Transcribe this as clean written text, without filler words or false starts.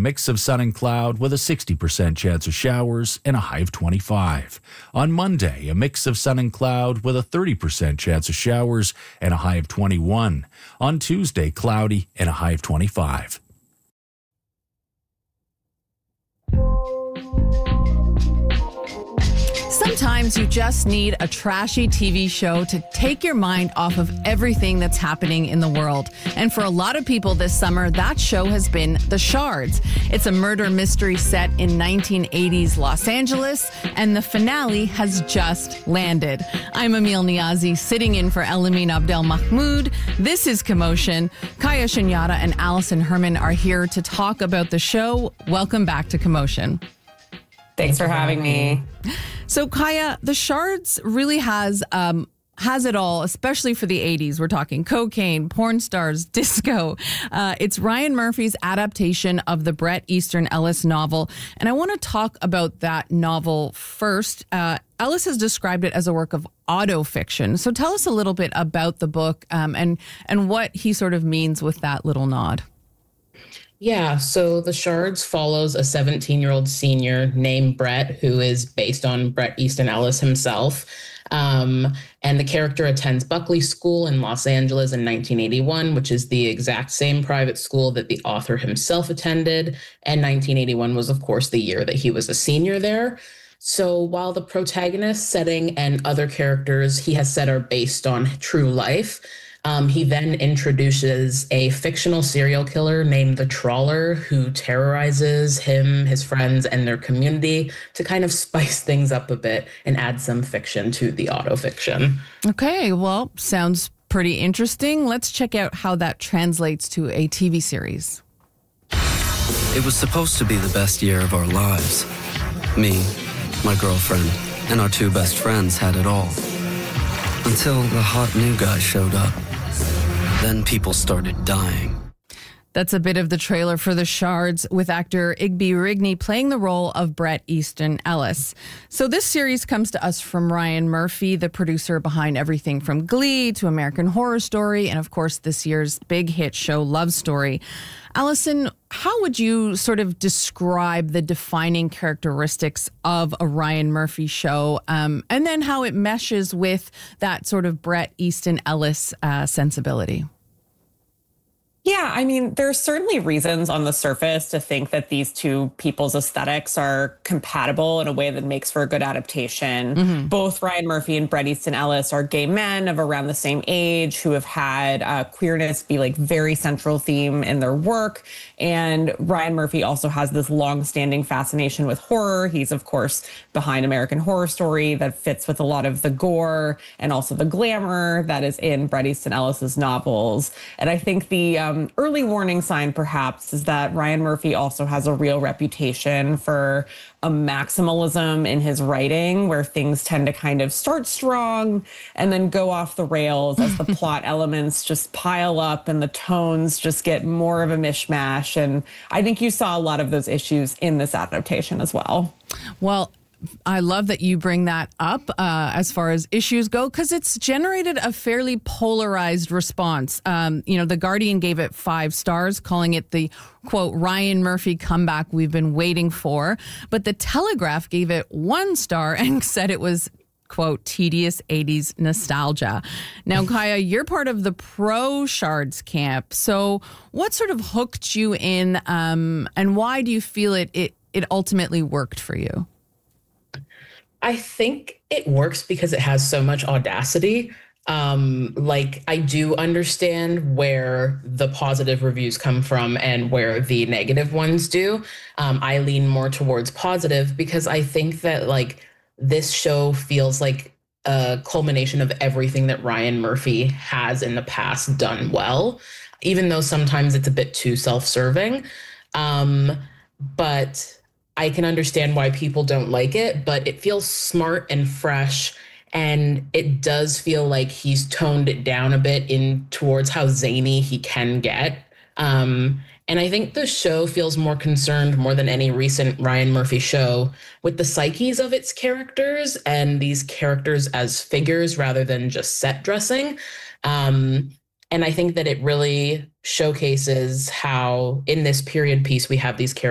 mix of sun and cloud with a 60% chance of showers and a high of 25. On Monday, a mix of sun and cloud with a 30% chance of showers and a high of 21. On Tuesday, cloudy and a high of 25. Sometimes you just need a trashy TV show to take your mind off of everything that's happening in the world. And for a lot of people this summer, that show has been The Shards. It's a murder mystery set in 1980s Los Angeles, and the finale has just landed. I'm Emil Niazi, sitting in for Elamin Abdel Mahmoud. This is Commotion. Kaya Shunyata and Allison Herman are here to talk about the show. Welcome back to Commotion. Thanks for having me. So, Kaya, The Shards really has it all, especially for the 80s. We're talking cocaine, porn stars, disco. It's Ryan Murphy's adaptation of the Bret Easton Ellis novel. And I want to talk about that novel first. Ellis has described it as a work of autofiction. So tell us a little bit about the book and what he sort of means with that little nod. Yeah, so The Shards follows a 17-year-old senior named Bret, who is based on Bret Easton Ellis himself. And the character attends Buckley School in Los Angeles in 1981, which is the exact same private school that the author himself attended. And 1981 was, of course, the year that he was a senior there. So while the protagonist setting and other characters he has said are based on true life, he then introduces a fictional serial killer named the Trawler who terrorizes him, his friends, and their community to kind of spice things up a bit and add some fiction to the autofiction. Okay, well, sounds pretty interesting. Let's check out how that translates to a TV series. It was supposed to be the best year of our lives. Me, my girlfriend, and our two best friends had it all. Until the hot new guy showed up. Then people started dying. That's a bit of the trailer for The Shards, with actor Igby Rigney playing the role of Bret Easton Ellis. So this series comes to us from Ryan Murphy, the producer behind everything from Glee to American Horror Story, and of course this year's big hit show Love Story. Allison, how would you sort of describe the defining characteristics of a Ryan Murphy show, and then how it meshes with that sort of Bret Easton Ellis sensibility? Yeah, I mean, there's certainly reasons on the surface to think that these two people's aesthetics are compatible in a way that makes for a good adaptation. Mm-hmm. Both Ryan Murphy and Bret Easton Ellis are gay men of around the same age who have had queerness be like very central theme in their work. And Ryan Murphy also has this long-standing fascination with horror. He's, of course, behind American Horror Story that fits with a lot of the gore and also the glamour that is in Bret Easton Ellis's novels. And I think the early warning sign, perhaps, is that Ryan Murphy also has a real reputation for a maximalism in his writing, where things tend to kind of start strong and then go off the rails as the plot elements just pile up and the tones just get more of a mishmash. And I think you saw a lot of those issues in this adaptation as well. Well, I love that you bring that up as far as issues go, because it's generated a fairly polarized response. The Guardian gave it 5 stars, calling it the, quote, Ryan Murphy comeback we've been waiting for. But the Telegraph gave it 1 star and said it was, quote, tedious 80s nostalgia. Now, Kaya, you're part of the pro Shards camp. So what sort of hooked you in, and why do you feel it ultimately worked for you? I think it works because it has so much audacity. I do understand where the positive reviews come from and where the negative ones do. I lean more towards positive because I think that this show feels like a culmination of everything that Ryan Murphy has in the past done well, even though sometimes it's a bit too self-serving. But I can understand why people don't like it, but it feels smart and fresh. And it does feel like he's toned it down a bit in towards how zany he can get. And I think the show feels more concerned, more than any recent Ryan Murphy show, with the psyches of its characters and these characters as figures rather than just set dressing. And I think that it really showcases how in this period piece we have these characters